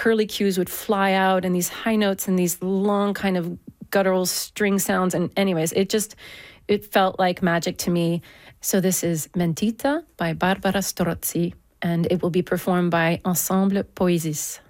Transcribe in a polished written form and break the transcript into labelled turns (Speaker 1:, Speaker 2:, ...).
Speaker 1: curlicues would fly out and these high notes and these long kind of guttural string sounds. And anyways, it felt like magic to me. So this is Mentita by Barbara Strozzi, and it will be performed by Ensemble Poesis.